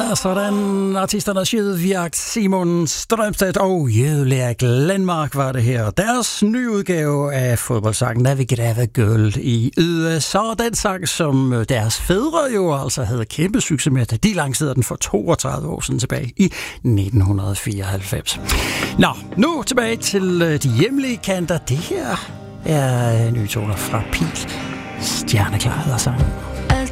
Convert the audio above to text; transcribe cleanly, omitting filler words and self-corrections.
Ja, sådan artisternes Jødevjagt, Simon Strømstedt og Jødelærer Glenmark var det her. Deres nye udgave af fodboldsangen Never Get Ever Girl i USA. Den sang, som deres fædre jo altså havde kæmpe succes med, da de lancerede den for 32 år siden tilbage i 1994. Nå, nu tilbage til de hjemlige kanter. Det her er nye toner fra Pil. Stjerneklar hedder sangen.